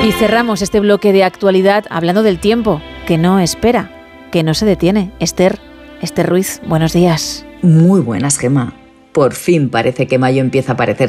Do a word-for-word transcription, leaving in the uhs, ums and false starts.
Y cerramos este bloque de actualidad hablando del tiempo, que no espera, que no se detiene. Esther, Esther Ruiz, buenos días. Muy buenas, Gemma. Por fin parece que mayo empieza a parecerse